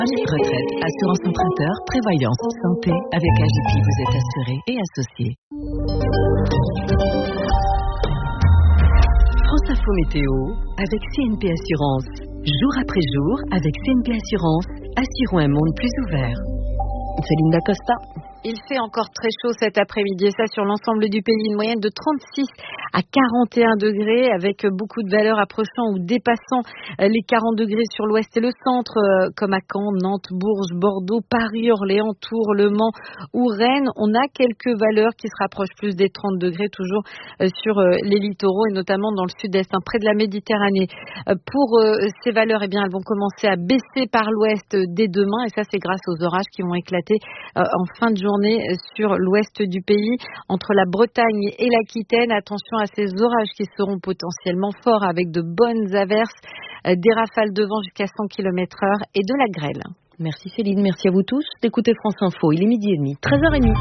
Retraite, assurance emprunteur, prévoyance, santé. Avec AGP, vous êtes assuré et associé. France Info Météo avec CNP Assurance. Jour après jour, avec CNP Assurance, assurons un monde plus ouvert. Céline Dacosta. Il fait encore très chaud cet après-midi et ça sur l'ensemble du pays. Une moyenne de 36 à 41 degrés avec beaucoup de valeurs approchant ou dépassant les 40 degrés sur l'ouest et le centre comme à Caen, Nantes, Bourges, Bordeaux, Paris, Orléans, Tours, Le Mans ou Rennes. On a quelques valeurs qui se rapprochent plus des 30 degrés toujours sur les littoraux et notamment dans le sud-est, près de la Méditerranée. Pour ces valeurs, elles vont commencer à baisser par l'ouest dès demain et ça c'est grâce aux orages qui vont éclater en fin de journée sur l'ouest du pays, entre la Bretagne et l'Aquitaine. Attention à ces orages qui seront potentiellement forts avec de bonnes averses, des rafales de vent jusqu'à 100 km/h et de la grêle. Merci Céline, merci à vous tous d'écouter France Info. Il est 12h30, 13h30.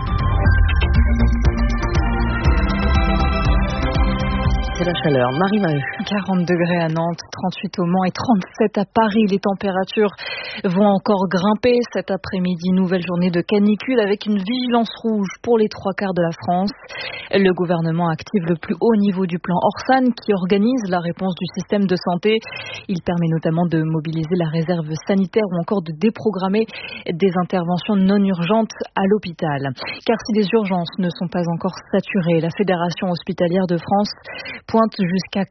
C'est la chaleur. Marie Maheu. 40 degrés à Nantes, 38 au Mans et 37 à Paris. Les températures vont encore grimper cet après-midi. Nouvelle journée de canicule avec une vigilance rouge pour les 3/4 de la France. Le gouvernement active le plus haut niveau du plan Orsan qui organise la réponse du système de santé. Il permet notamment de mobiliser la réserve sanitaire ou encore de déprogrammer des interventions non urgentes à l'hôpital. Car si les urgences ne sont pas encore saturées, la Fédération hospitalière de France pointe jusqu'à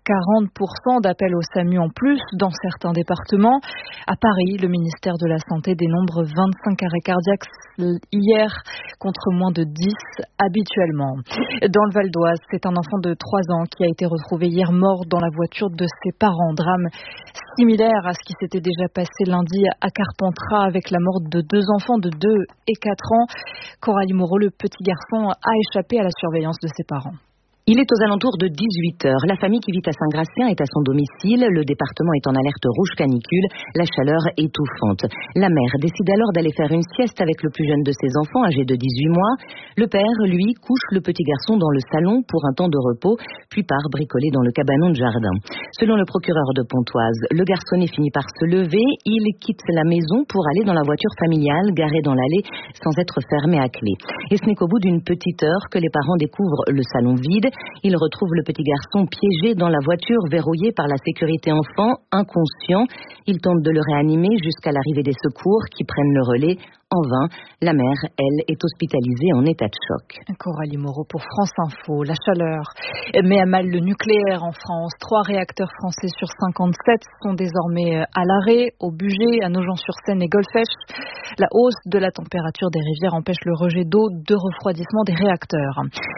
40% d'appels au SAMU en plus dans certains départements. À Paris, le ministère de la Santé dénombre 25 arrêts cardiaques hier contre moins de 10 habituellement. Dans le Val d'Oise, c'est un enfant de 3 ans qui a été retrouvé hier mort dans la voiture de ses parents. Drame similaire à ce qui s'était déjà passé lundi à Carpentras avec la mort de 2 enfants de 2 et 4 ans. Coralie Moreau, le petit garçon, a échappé à la surveillance de ses parents. Il est aux alentours de 18h. La famille qui vit à Saint-Gratien est à son domicile. Le département est en alerte rouge canicule. La chaleur étouffante. La mère décide alors d'aller faire une sieste avec le plus jeune de ses enfants, âgé de 18 mois. Le père, lui, couche le petit garçon dans le salon pour un temps de repos, puis part bricoler dans le cabanon de jardin. Selon le procureur de Pontoise, le garçonnet finit par se lever. Il quitte la maison pour aller dans la voiture familiale garée dans l'allée sans être fermée à clé. Et ce n'est qu'au bout d'une petite heure que les parents découvrent le salon vide. Ils retrouvent le petit garçon piégé dans la voiture verrouillée par la sécurité enfant, inconscient. Ils tentent de le réanimer jusqu'à l'arrivée des secours qui prennent le relais. En vain, la mère, elle, est hospitalisée en état de choc. Coralie Moreau pour France Info. La chaleur met à mal le nucléaire en France. 3 réacteurs français sur 57 sont désormais à l'arrêt, au Bugey, à Nogent-sur-Seine et Golfech. La hausse de la température des rivières empêche le rejet d'eau de refroidissement des réacteurs.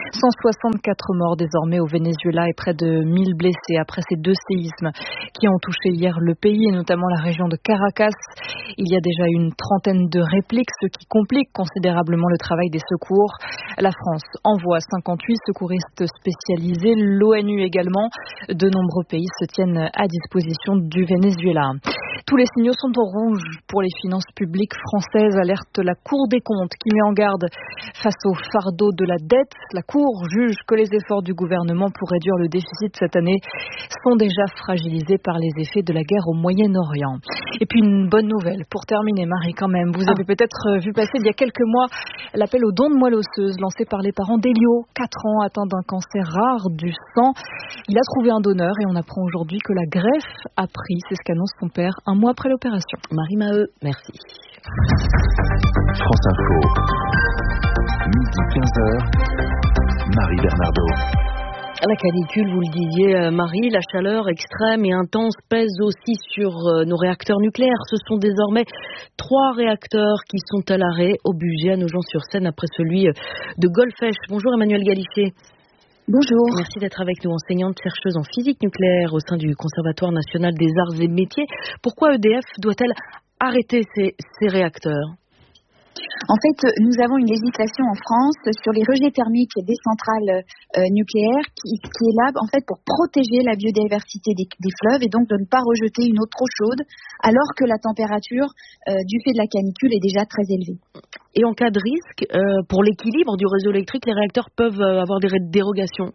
164 morts désormais au Venezuela et près de 1000 blessés après ces 2 séismes qui ont touché hier le pays et notamment la région de Caracas. Il y a déjà une trentaine de répliques, ce qui complique considérablement le travail des secours. La France envoie 58 secouristes spécialisés, l'ONU également. De nombreux pays se tiennent à disposition du Venezuela. Tous les signaux sont au rouge pour les finances publiques françaises, alerte la Cour des comptes qui met en garde face au fardeau de la dette. La Cour juge que les efforts du gouvernement pour réduire le déficit cette année sont déjà fragilisés par les effets de la guerre au Moyen-Orient. Et puis une bonne nouvelle pour terminer, Marie, quand même. Vous avez peut-être vu passer il y a quelques mois l'appel aux dons de moelle osseuse lancé par les parents d'Elio, 4 ans, atteint d'un cancer rare du sang. Il a trouvé un donneur et on apprend aujourd'hui que la greffe a pris, c'est ce qu'annonce son père, un mois après l'opération. Marie Maheu, merci. France Info, midi 15h, Marie Bernardo. La canicule, vous le disiez Marie, la chaleur extrême et intense pèse aussi sur nos réacteurs nucléaires. Ce sont désormais 3 réacteurs qui sont à l'arrêt au Bugey à Nogent-sur-Seine après celui de Golfech. Bonjour Emmanuelle Galifier. Bonjour. Merci d'être avec nous, enseignante chercheuse en physique nucléaire au sein du Conservatoire national des arts et métiers. Pourquoi EDF doit-elle arrêter ces réacteurs ? En fait, nous avons une législation en France sur les rejets thermiques des centrales nucléaires qui est là en fait pour protéger la biodiversité des fleuves et donc de ne pas rejeter une eau trop chaude alors que la température du fait de la canicule est déjà très élevée. Et en cas de risque, pour l'équilibre du réseau électrique, les réacteurs peuvent avoir des dérogations ?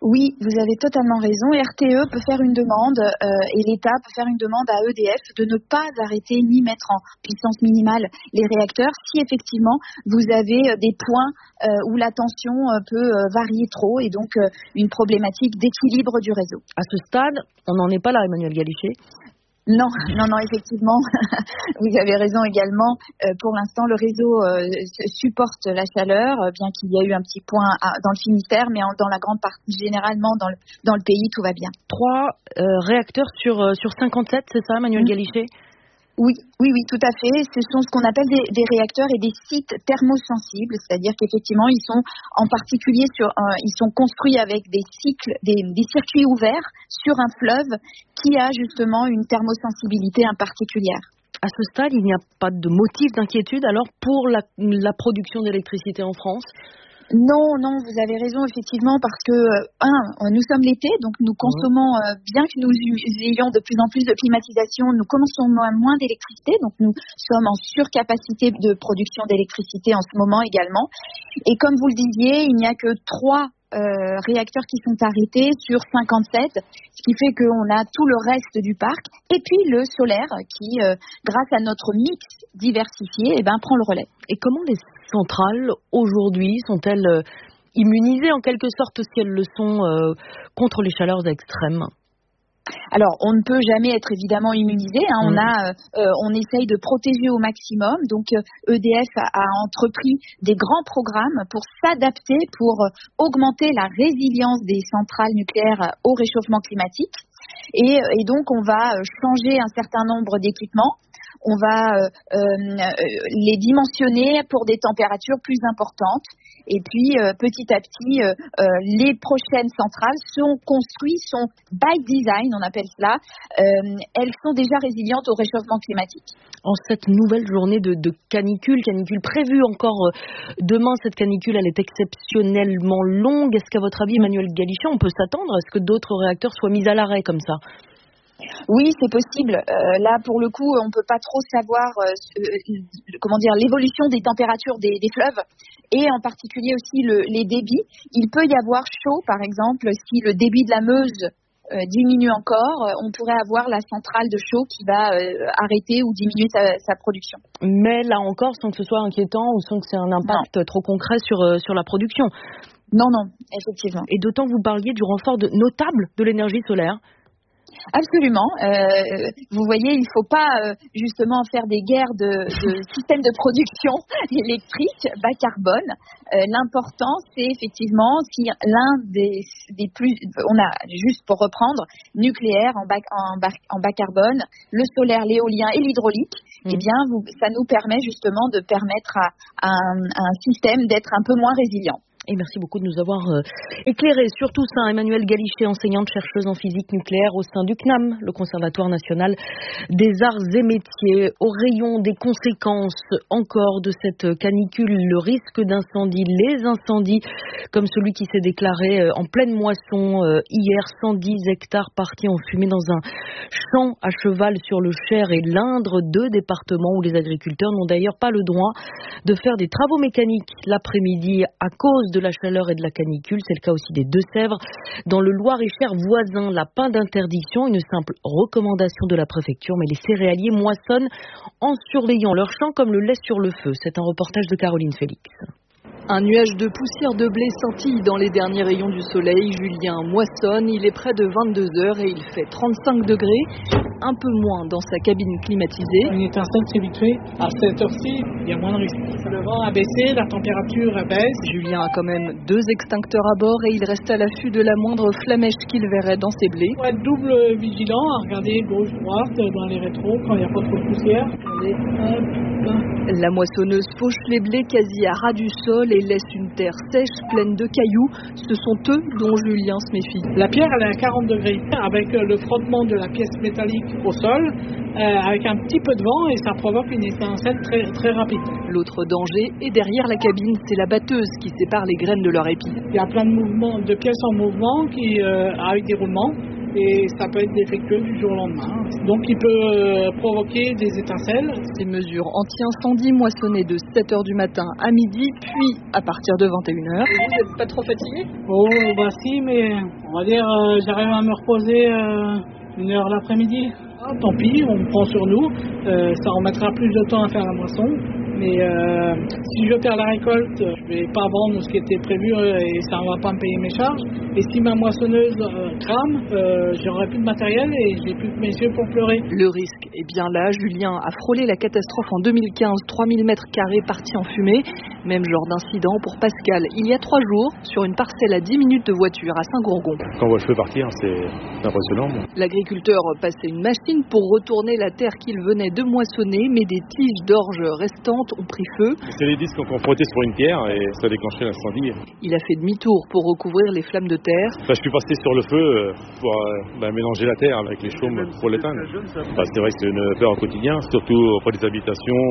Oui, vous avez totalement raison. RTE peut faire une demande et l'État peut faire une demande à EDF de ne pas arrêter ni mettre en puissance minimale les réacteurs si effectivement vous avez des points où la tension peut varier trop et donc une problématique d'équilibre du réseau. À ce stade, on n'en est pas là, Emmanuel Galichet. Non, effectivement, vous avez raison également. Pour l'instant, le réseau supporte la chaleur, bien qu'il y ait eu un petit point dans le Finistère, mais dans la grande partie, généralement dans le pays, tout va bien. 3 réacteurs sur 57, c'est ça, Emmanuel Galichet ? Oui, tout à fait. Ce sont ce qu'on appelle des réacteurs et des sites thermosensibles, c'est-à-dire qu'effectivement, ils sont en particulier ils sont construits avec des circuits ouverts sur un fleuve qui a justement une thermosensibilité particulière. À ce stade, il n'y a pas de motif d'inquiétude alors pour la production d'électricité en France ? Non, vous avez raison effectivement parce que nous sommes l'été, donc nous consommons bien que nous ayons de plus en plus de climatisation, nous consommons moins d'électricité, donc nous sommes en surcapacité de production d'électricité en ce moment également. Et comme vous le disiez, il n'y a que 3 réacteurs qui sont arrêtés sur 57, ce qui fait qu'on a tout le reste du parc. Et puis le solaire qui, grâce à notre mix diversifié, prend le relais. Et comment les centrales aujourd'hui sont-elles immunisées en quelque sorte si elles le sont contre les chaleurs extrêmes ? Alors, on ne peut jamais être évidemment immunisé. On essaye de protéger au maximum. Donc, EDF a entrepris des grands programmes pour s'adapter, pour augmenter la résilience des centrales nucléaires au réchauffement climatique. Et donc, on va changer un certain nombre d'équipements. On va les dimensionner pour des températures plus importantes. Et puis, petit à petit, les prochaines centrales sont construites, sont by design, on appelle cela. Elles sont déjà résilientes au réchauffement climatique. En cette nouvelle journée de canicule prévue encore demain, cette canicule, elle est exceptionnellement longue. Est-ce qu'à votre avis, Emmanuel Galichet, on peut s'attendre à ce que d'autres réacteurs soient mis à l'arrêt comme ça ? Oui, c'est possible. Là, pour le coup, on ne peut pas trop savoir l'évolution des températures des fleuves et en particulier aussi les débits. Il peut y avoir chaud, par exemple, si le débit de la Meuse diminue encore, on pourrait avoir la centrale de Chaux qui va arrêter ou diminuer sa production. Mais là encore, sans que ce soit inquiétant ou sans que c'est un impact trop concret sur la production. Non, effectivement. Et d'autant que vous parliez du renfort notable de l'énergie solaire. Absolument. Vous voyez, il ne faut pas justement faire des guerres de systèmes de production électrique bas carbone. L'important, c'est effectivement si l'un des plus, on a juste pour reprendre, nucléaire en bas carbone, le solaire, l'éolien et l'hydraulique. Eh bien, ça nous permet justement de permettre à un système d'être un peu moins résilient. Et merci beaucoup de nous avoir éclairé sur tout ça. Emmanuel Galichet, enseignante chercheuse en physique nucléaire au sein du CNAM, le Conservatoire national des arts et métiers. Au rayon des conséquences encore de cette canicule, le risque d'incendie, les incendies comme celui qui s'est déclaré en pleine moisson hier, 110 hectares partis en fumée dans un champ à cheval sur le Cher et l'Indre, 2 départements où les agriculteurs n'ont d'ailleurs pas le droit de faire des travaux mécaniques l'après-midi à cause de la chaleur et de la canicule. C'est le cas aussi des Deux-Sèvres. Dans le Loir-et-Cher voisin, la pas d'interdiction, une simple recommandation de la préfecture, mais les céréaliers moissonnent en surveillant leur champ comme le lait sur le feu. C'est un reportage de Caroline Félix. Un nuage de poussière de blé scintille dans les derniers rayons du soleil. Julien moissonne, il est près de 22 heures et il fait 35 degrés, un peu moins dans sa cabine climatisée. Une étincelle s'habitue à cette heure-ci, il y a moins de risque. Le vent a baissé, la température baisse. Julien a quand même 2 extincteurs à bord et il reste à l'affût de la moindre flamèche qu'il verrait dans ses blés. On va être double vigilant à regarder gauche-droite dans les rétros quand il n'y a pas trop de poussière. La moissonneuse fauche les blés quasi à ras du sol et laisse une terre sèche pleine de cailloux. Ce sont eux dont Julien se méfie. La pierre, elle est à 40 degrés avec le frottement de la pièce métallique au sol, avec un petit peu de vent et ça provoque une étincelle très, très rapide. L'autre danger est derrière la cabine, c'est la batteuse qui sépare les graines de leur épi. Il y a plein de mouvements, de pièces en mouvement avec des roulements. et ça peut être défectueux du jour au lendemain. Donc il peut provoquer des étincelles. Ces mesures anti-incendie moissonnées de 7h du matin à midi, puis à partir de 21h. Vous n'êtes pas trop fatigué? Oh bah si, mais on va dire j'arrive à me reposer 1 heure l'après-midi. Ah, tant pis, on prend sur nous. Ça remettra plus de temps à faire la moisson. Mais si je perds la récolte, je vais pas vendre ce qui était prévu et ça ne va pas me payer mes charges. Et si ma moissonneuse crame, j'aurai plus de matériel et j'ai plus que mes yeux pour pleurer. Le risque est bien là. Julien a frôlé la catastrophe en 2015, 3000 mètres carrés partis en fumée. Même genre d'incident pour Pascal il y a 3 jours sur une parcelle à 10 minutes de voiture à Saint-Gourgon. Quand on voit le feu partir, c'est impressionnant. L'agriculteur passait une machine pour retourner la terre qu'il venait de moissonner, mais des tiges d'orge restantes ont pris feu. C'est les disques qu'on frottait sur une pierre et ça a déclenché l'incendie. Il a fait demi-tour pour recouvrir les flammes de terre. Je suis passé sur le feu pour mélanger la terre avec les chaumes pour l'éteindre. C'est vrai que c'est une peur au quotidien, surtout auprès des habitations.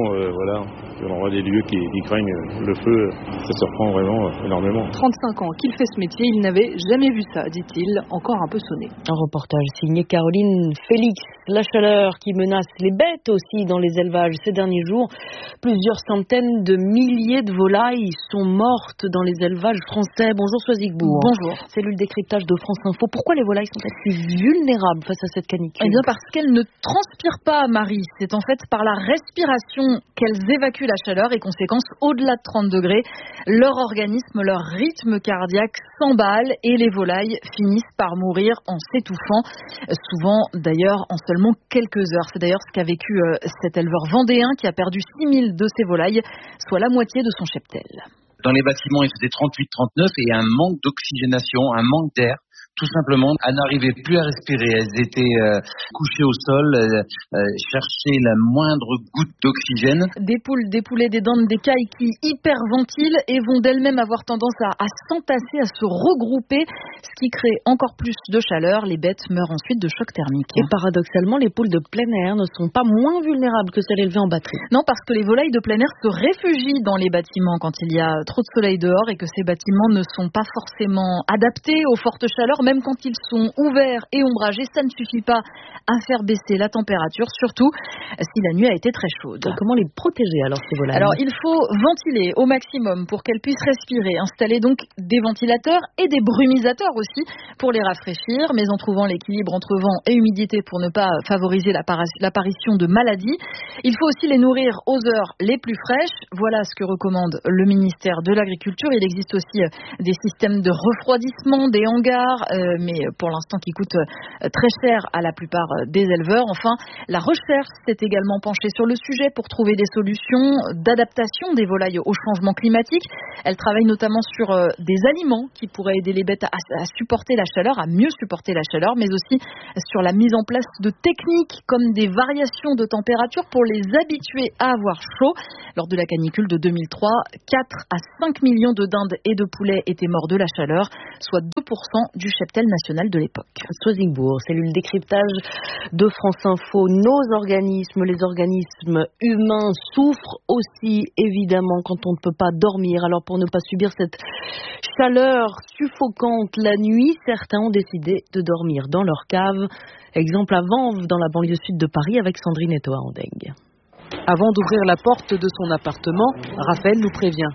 On voit des lieux qui craignent le feu, ça surprend vraiment énormément. 35 ans qu'il fait ce métier, il n'avait jamais vu ça, dit-il, encore un peu sonné. Un reportage signé Caroline Félix. La chaleur qui menace les bêtes aussi dans les élevages ces derniers jours. Plusieurs centaines de milliers de volailles sont mortes dans les élevages français. Bonjour Soisigbourg. Bonjour. Cellule décryptage de France Info. Pourquoi les volailles sont-elles plus vulnérables face à cette canicule? Eh bien parce qu'elles ne transpirent pas, Marie. C'est en fait par la respiration qu'elles évacuent la chaleur et conséquence, au-delà de 30 degrés, leur organisme, leur rythme cardiaque s'emballe et les volailles finissent par mourir en s'étouffant. Souvent d'ailleurs en seulement quelques heures. C'est d'ailleurs ce qu'a vécu cet éleveur vendéen qui a perdu 6000 de ses volailles, soit la moitié de son cheptel. Dans les bâtiments, il faisait 38-39 et un manque d'oxygénation, un manque d'air. Tout simplement, elles n'arrivaient plus à respirer. Elles étaient couchées au sol, cherchaient la moindre goutte d'oxygène. Des poules, des poulets, des dents, des cailles qui hyperventilent et vont d'elles-mêmes avoir tendance à s'entasser, à se regrouper, ce qui crée encore plus de chaleur. Les bêtes meurent ensuite de choc thermique. Et paradoxalement, les poules de plein air ne sont pas moins vulnérables que celles élevées en batterie. Non, parce que les volailles de plein air se réfugient dans les bâtiments quand il y a trop de soleil dehors et que ces bâtiments ne sont pas forcément adaptés aux fortes chaleurs. Même quand ils sont ouverts et ombragés, ça ne suffit pas à faire baisser la température, surtout si la nuit a été très chaude. Et comment les protéger alors ces volailles? Alors il faut ventiler au maximum pour qu'elles puissent respirer, installer donc des ventilateurs et des brumisateurs aussi pour les rafraîchir, mais en trouvant l'équilibre entre vent et humidité pour ne pas favoriser l'apparition de maladies. Il faut aussi les nourrir aux heures les plus fraîches. Voilà ce que recommande le ministère de l'Agriculture. Il existe aussi des systèmes de refroidissement, des hangars, mais pour l'instant qui coûtent très cher à la plupart des éleveurs. Enfin, la recherche s'est également penchée sur le sujet pour trouver des solutions d'adaptation des volailles au changement climatique. Elle travaille notamment sur des aliments qui pourraient aider les bêtes à supporter la chaleur, à mieux supporter la chaleur, mais aussi sur la mise en place de techniques comme des variations de température pour les habituer à avoir chaud. Lors de la canicule de 2003, 4 à 5 millions de dindes et de poulets étaient morts de la chaleur, soit 2% du cheptel national de l'époque. Soisigbourg, cellule décryptage de France Info. Nos organismes, les organismes humains souffrent aussi évidemment quand on ne peut pas dormir. Alors pour ne pas subir cette chaleur suffocante la nuit, certains ont décidé de dormir dans leur cave. Exemple à Vanves, dans la banlieue sud de Paris, avec Sandrine Etoa-Andeg. Avant d'ouvrir la porte de son appartement, Raphaël nous prévient.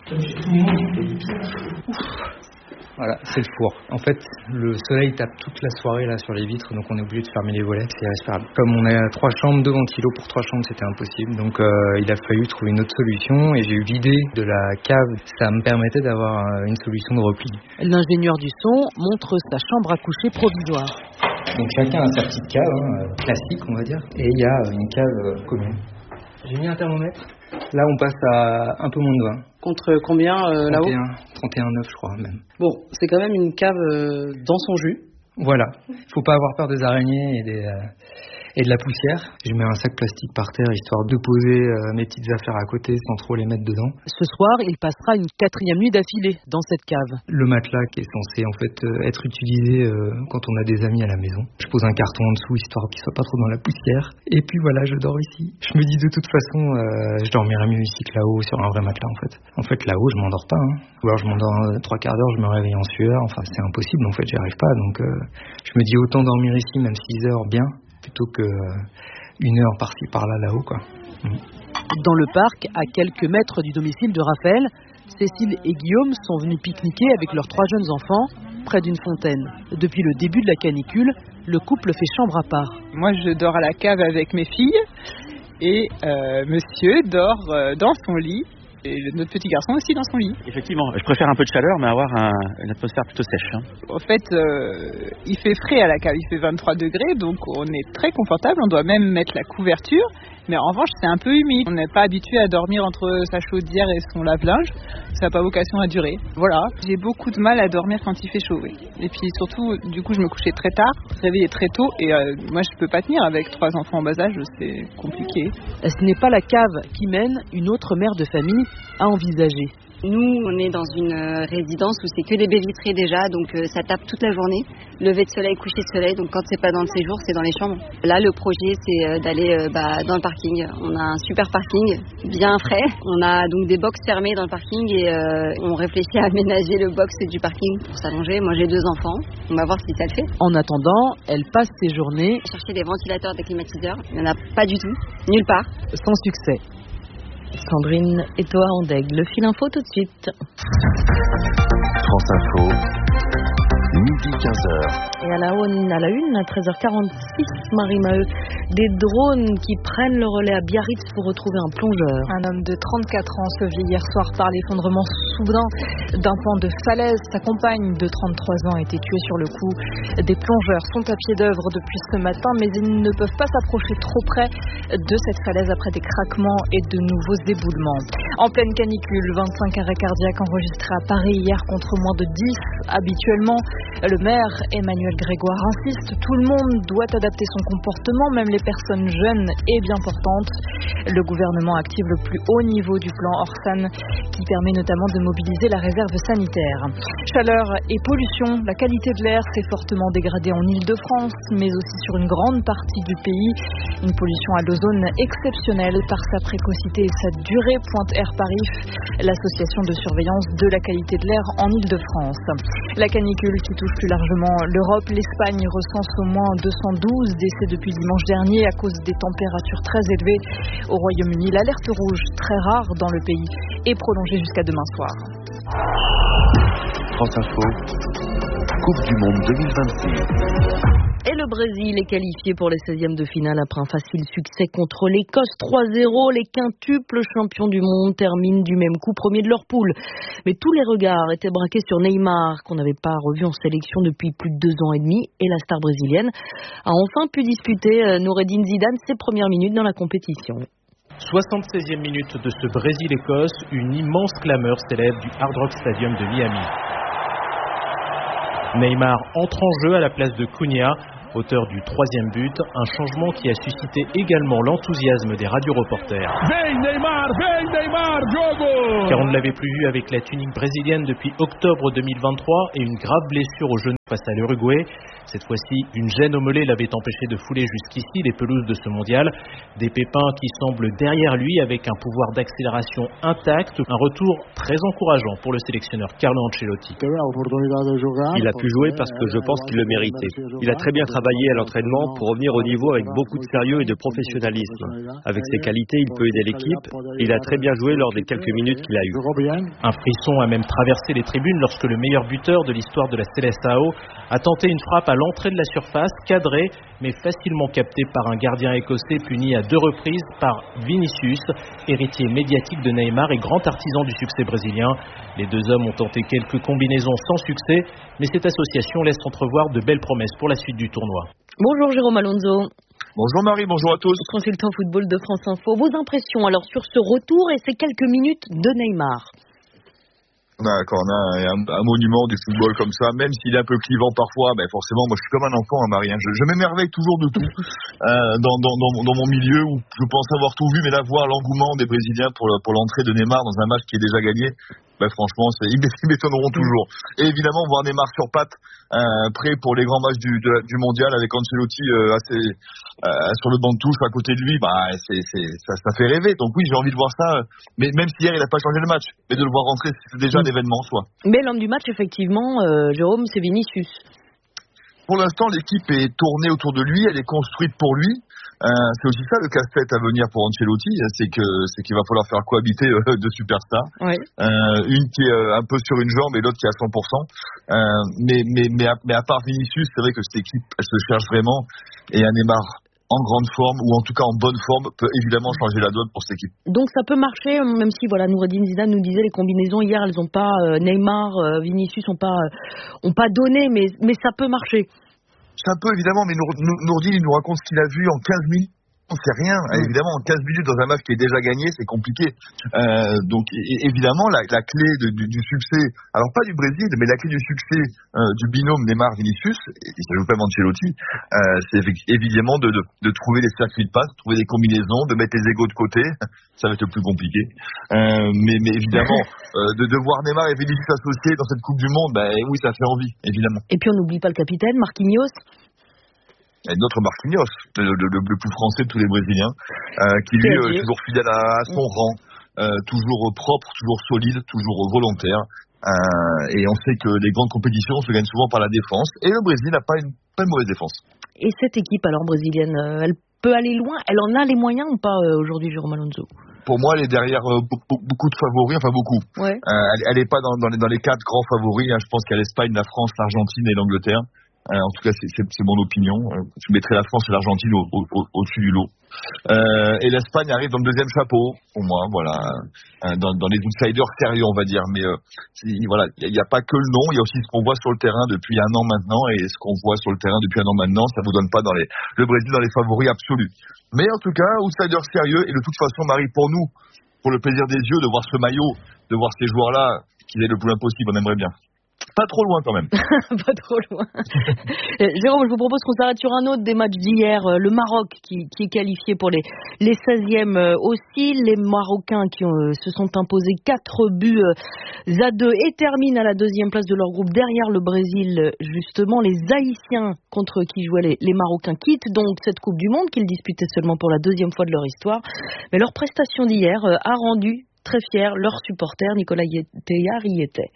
Voilà, c'est le four. En fait, le soleil tape toute la soirée là sur les vitres, donc on est obligé de fermer les volets, c'est irrespirable. Comme on a 3 chambres, 2 ventilos pour 3 chambres, c'était impossible. Donc il a fallu trouver une autre solution et j'ai eu l'idée de la cave. Ça me permettait d'avoir une solution de repli. L'ingénieur du son montre sa chambre à coucher provisoire. Donc chacun a sa petite cave, classique on va dire, et il y a une cave commune. J'ai mis un thermomètre. Là, on passe à un peu moins de 20. Contre combien là-haut? 31,9 je crois même. Bon, c'est quand même une cave dans son jus. Voilà. Faut pas avoir peur des araignées et de la poussière. Je mets un sac plastique par terre histoire de poser mes petites affaires à côté sans trop les mettre dedans. Ce soir, il passera une 4e nuit d'affilée dans cette cave. Le matelas qui est censé en fait être utilisé quand on a des amis à la maison. Je pose un carton en dessous histoire qu'il soit pas trop dans la poussière. Et puis voilà, je dors ici. Je me dis de toute façon, je dormirai mieux ici que là-haut sur un vrai matelas en fait. En fait là-haut, je m'endors pas. Ou alors je m'endors 3 quarts d'heure, je me réveille en sueur. Enfin c'est impossible en fait, j'y arrive pas. Donc je me dis autant dormir ici, même 6 heures bien, plutôt que 1 heure par-ci par-là là-haut quoi. Dans le parc, à quelques mètres du domicile de Raphaël, Cécile et Guillaume sont venus pique-niquer avec leurs 3 jeunes enfants près d'une fontaine. Depuis le début de la canicule, le couple fait chambre à part. Moi, je dors à la cave avec mes filles et monsieur dort dans son lit. Et notre petit garçon aussi dans son lit. Effectivement, je préfère un peu de chaleur, mais avoir une atmosphère plutôt sèche. En fait, il fait frais à la cave, il fait 23 degrés, donc on est très confortable. On doit même mettre la couverture, mais en revanche, c'est un peu humide. On n'est pas habitué à dormir entre sa chaudière et son lave-linge. Ça n'a pas vocation à durer. Voilà, j'ai beaucoup de mal à dormir quand il fait chaud. Oui. Et puis surtout, du coup, je me couchais très tard, réveillais très tôt, et moi, je peux pas tenir avec 3 enfants en bas âge, c'est compliqué. Ce n'est pas la cave qui mène une autre mère de famille à envisager. Nous, on est dans une résidence où c'est que des baies vitrées déjà, donc ça tape toute la journée. Lever de soleil, coucher de soleil, donc quand c'est pas dans le séjour, c'est dans les chambres. Là, le projet, c'est d'aller dans le parking. On a un super parking, bien frais. On a donc des box fermées dans le parking et on réfléchit à aménager le box du parking pour s'allonger. Moi, j'ai 2 enfants. On va voir si ça le fait. En attendant, elle passe ses journées... Chercher des ventilateurs, des climatiseurs. Il n'y en a pas du tout, nulle part. Sans succès. Sandrine et toi en d'Aigle. Le fil info tout de suite. France Info, midi 15h. Et à la une, à 13h46, Marie Maheu, des drones qui prennent le relais à Biarritz pour retrouver un plongeur. Un homme de 34 ans se vit hier soir par l'effondrement soudain d'un pan de falaise. Sa compagne de 33 ans a été tuée sur le coup. Des plongeurs sont à pied d'œuvre depuis ce matin, mais ils ne peuvent pas s'approcher trop près de cette falaise après des craquements et de nouveaux éboulements. En pleine canicule, 25 arrêts cardiaques enregistrés à Paris hier contre moins de 10 habituellement. Le maire Emmanuel Grégoire insiste, tout le monde doit adapter son comportement, même les personnes jeunes et bien portantes. Le gouvernement active le plus haut niveau du plan Orsan qui permet notamment de mobiliser la réserve sanitaire. Chaleur et pollution, la qualité de l'air s'est fortement dégradée en Île-de-France, mais aussi sur une grande partie du pays. Une pollution à l'ozone exceptionnelle par sa précocité et sa durée, pointe Air Paris, l'association de surveillance de la qualité de l'air en Île-de-France. La canicule qui touche plus largement l'Europe, l'Espagne recense au moins 212 décès depuis dimanche dernier à cause des températures très élevées. Au Royaume-Uni, l'alerte rouge, très rare dans le pays, est prolongée jusqu'à demain soir. France Info, Coupe du Monde 2026. Et le Brésil est qualifié pour les 16e de finale après un facile succès contre l'Écosse 3-0. Les quintuples champions du monde terminent du même coup premier de leur poule. Mais tous les regards étaient braqués sur Neymar, qu'on n'avait pas revu en sélection depuis plus de 2 ans et demi. Et la star brésilienne a enfin pu disputer Noureddine Zidane ses premières minutes dans la compétition. 76e minute de ce Brésil-Écosse, une immense clameur s'élève du Hard Rock Stadium de Miami. Neymar entre en jeu à la place de Cunha, auteur du 3e but, un changement qui a suscité également l'enthousiasme des radioreporters. Vem Neymar, jogo! Car on ne l'avait plus vu avec la tunique brésilienne depuis octobre 2023 et une grave blessure au genou face à l'Uruguay. Cette fois-ci, une gêne au mollet l'avait empêché de fouler jusqu'ici les pelouses de ce mondial. Des pépins qui semblent derrière lui avec un pouvoir d'accélération intact. Un retour très encourageant pour le sélectionneur Carlo Ancelotti. Il a pu jouer parce que je pense qu'il le méritait. Il a très bien travaillé à l'entraînement pour revenir au niveau avec beaucoup de sérieux et de professionnalisme. Avec ses qualités, il peut aider l'équipe. Il a très bien joué lors des quelques minutes qu'il a eues. Un frisson a même traversé les tribunes lorsque le meilleur buteur de l'histoire de la Seleção a tenté une frappe à l'entrée de la surface, cadrée, mais facilement captée par un gardien écossais puni à 2 reprises par Vinicius, héritier médiatique de Neymar et grand artisan du succès brésilien. Les 2 hommes ont tenté quelques combinaisons sans succès, mais cette association laisse entrevoir de belles promesses pour la suite du tournoi. Bonjour Jérôme Alonso. Bonjour Marie, bonjour à tous. Consultant football de France Info. Vos impressions alors sur ce retour et ces quelques minutes de Neymar? D'accord, on a un monument du football comme ça, même s'il est un peu clivant parfois, forcément, moi je suis comme un enfant, hein, Marie. Je m'émerveille toujours de tout dans mon milieu où je pense avoir tout vu, mais là voir l'engouement des Brésiliens pour l'entrée de Neymar dans un match qui est déjà gagné, franchement, ils m'étonneront toujours. Et évidemment, voir Neymar sur pattes, prêt pour les grands matchs du mondial avec Ancelotti sur le banc de touche à côté de lui, ça fait rêver. Donc oui, j'ai envie de voir ça, mais même si hier il n'a pas changé le match, mais de le voir rentrer, c'est déjà un événement en soi. Mais l'homme du match, effectivement, Jérôme, c'est Vinicius. Pour l'instant, l'équipe est tournée autour de lui, elle est construite pour lui. C'est aussi ça le casse-tête à venir pour Ancelotti, c'est qu'il va falloir faire cohabiter deux superstars. Oui. Une qui est un peu sur une jambe et l'autre qui est à 100%. Mais à part Vinicius, c'est vrai que cette équipe, elle se cherche vraiment, et un Neymar en grande forme, ou en tout cas en bonne forme, peut évidemment changer la donne pour cette équipe. Donc ça peut marcher, même si Noureddine Zidane nous disait les combinaisons hier, elles n'ont pas Neymar, Vinicius ont pas donné, mais ça peut marcher. Ça peut évidemment, mais Nourdine il nous raconte ce qu'il a vu en 15 minutes. C'est rien, évidemment, en 15 minutes dans un match qui est déjà gagné, c'est compliqué. Donc évidemment, la clé du succès, alors pas du Brésil, mais la clé du succès du binôme Neymar-Vinicius, et ça joue pas Ancelotti, c'est évidemment de trouver les circuits de passe, trouver des combinaisons, de mettre les égos de côté. Ça va être le plus compliqué. Mais évidemment, de voir Neymar et Vinicius associés dans cette Coupe du Monde, oui, ça fait envie, évidemment. Et puis on n'oublie pas le capitaine, Marquinhos. Et notre Marquinhos, le plus français de tous les Brésiliens, qui lui est toujours fidèle à son rang, toujours propre, toujours solide, toujours volontaire. Et on sait que les grandes compétitions se gagnent souvent par la défense. Et le Brésil n'a pas une mauvaise défense. Et cette équipe alors brésilienne, elle peut aller loin? Elle en a les moyens ou pas aujourd'hui, Jérôme Alonso? Pour moi, elle est derrière beaucoup de favoris, enfin beaucoup. Ouais. Elle n'est pas dans les 4 grands favoris. Je pense qu'il y a l'Espagne, la France, l'Argentine et l'Angleterre. En tout cas, c'est mon opinion. Je mettrais la France et l'Argentine au-dessus du lot. Et l'Espagne arrive dans le deuxième chapeau, pour moi, voilà, dans les outsiders sérieux, on va dire. Mais voilà, il n'y a pas que le nom, il y a aussi ce qu'on voit sur le terrain depuis un an maintenant, et ce qu'on voit sur le terrain depuis un an maintenant, ça vous donne pas le Brésil dans les favoris absolus. Mais en tout cas, outsiders sérieux, et de toute façon, Marie, pour nous, pour le plaisir des yeux, de voir ce maillot, de voir ces joueurs-là, qu'ils aient le plus impossible, on aimerait bien. Pas trop loin quand même. Pas trop loin. Jérôme, je vous propose qu'on s'arrête sur un autre des matchs d'hier. Le Maroc qui est qualifié pour les 16e aussi. Les Marocains qui se sont imposés 4 buts à 2 et terminent à la 2e place de leur groupe derrière le Brésil. Justement, les Haïtiens contre qui jouaient les Marocains quittent donc cette Coupe du Monde qu'ils disputaient seulement pour la 2e fois de leur histoire. Mais leur prestation d'hier a rendu très fiers leurs supporters. Nicolas Théard y était.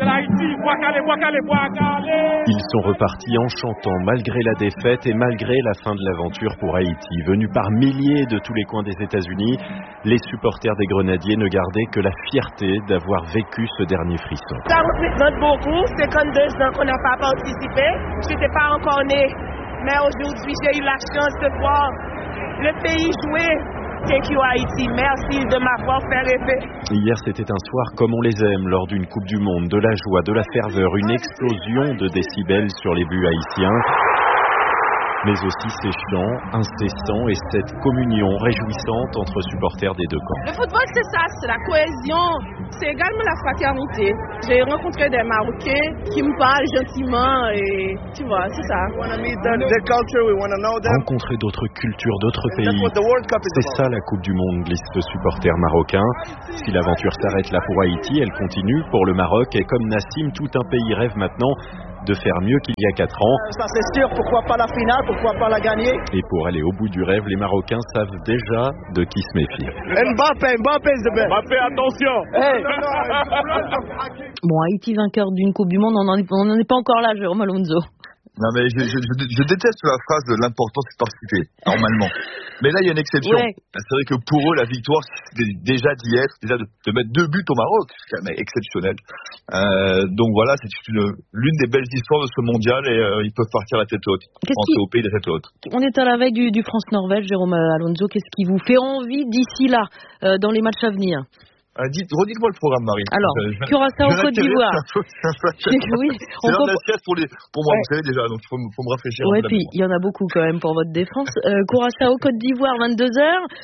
Ils sont repartis en chantant malgré la défaite et malgré la fin de l'aventure pour Haïti. Venus par milliers de tous les coins des États-Unis, les supporters des Grenadiers ne gardaient que la fierté d'avoir vécu ce dernier frisson. Ça représente beaucoup, 52 ans qu'on n'a pas participé. Je n'étais pas encore née, mais aujourd'hui j'ai eu la chance de voir le pays jouer. Thank you Haïti, merci de m'avoir fait rêver. Hier c'était un soir comme on les aime lors d'une Coupe du Monde, de la joie, de la ferveur, une explosion de décibels sur les buts haïtiens. Mais aussi ces chants incessants et cette communion réjouissante entre supporters des deux camps. Le football c'est ça, c'est la cohésion, c'est également la fraternité. J'ai rencontré des Marocains qui me parlent gentiment et tu vois, c'est ça. Rencontrer d'autres cultures, d'autres pays, c'est ça la Coupe du Monde, glisse ce supporter marocain. Si l'aventure s'arrête là pour Haïti, elle continue pour le Maroc et comme Nassim, tout un pays rêve maintenant de faire mieux qu'il y a 4 ans. Ça c'est sûr, pourquoi pas la finale, pourquoi pas la gagner. Et pour aller au bout du rêve, les Marocains savent déjà de qui se méfier. Mbappé, attention. Hey. Bon, Haïti vainqueur d'une Coupe du Monde, on n'en est pas encore là, Jérôme Alonso. Non mais je déteste la phrase de l'important c'est de participer, normalement. Mais là il y a une exception. Ouais. C'est vrai que pour eux la victoire c'est déjà d'y être, déjà de mettre 2 buts au Maroc, c'est quand même exceptionnel. Donc voilà, c'est l'une des belles histoires de ce mondial et ils peuvent partir à la tête haute. Rentrer au pays de la tête haute. On est à la veille du France-Norvège, Jérôme Alonso, qu'est-ce qui vous fait envie d'ici là, dans les matchs à venir? Redites-moi le programme, Marie. Alors, Curaçao, Côte d'Ivoire. Oui, c'est l'heure de la sieste pour moi, vous savez déjà, donc il faut me rafraîchir. Oui, puis il y en a beaucoup quand même pour votre défense. Curaçao, Côte d'Ivoire,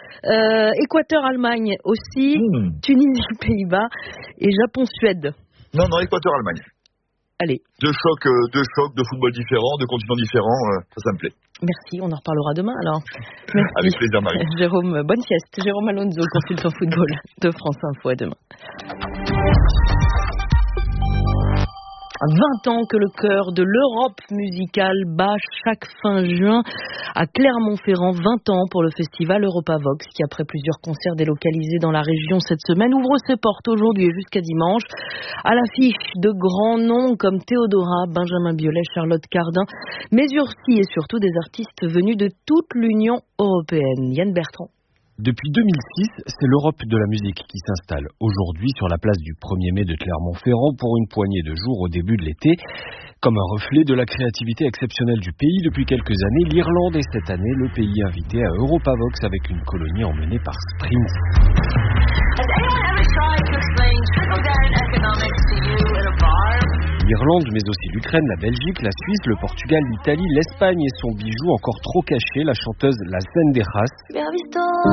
22h. Équateur, Allemagne aussi. Tunisie, Pays-Bas. Et Japon, Suède. Non, Équateur-Allemagne. Allez. Deux chocs de football différents, de continents différents, ça me plaît. Merci, on en reparlera demain alors. Merci. Avec plaisir, Marie. Jérôme, bonne sieste. Jérôme Alonso, consultant football de France Info. À demain. 20 ans que le cœur de l'Europe musicale bat chaque fin juin à Clermont-Ferrand. 20 ans pour le festival Europavox qui, après plusieurs concerts délocalisés dans la région cette semaine, ouvre ses portes aujourd'hui et jusqu'à dimanche. À l'affiche de grands noms comme Théodora, Benjamin Biolay, Charlotte Cardin, mais aussi et surtout des artistes venus de toute l'Union européenne. Yann Bertrand. Depuis 2006, c'est l'Europe de la musique qui s'installe aujourd'hui sur la place du 1er mai de Clermont-Ferrand pour une poignée de jours au début de l'été. Comme un reflet de la créativité exceptionnelle du pays depuis quelques années, l'Irlande est cette année le pays invité à Europavox avec une colonie emmenée par Sprint. L'Irlande, mais aussi l'Ukraine, la Belgique, la Suisse, le Portugal, l'Italie, l'Espagne et son bijou encore trop caché, la chanteuse La Sendejas.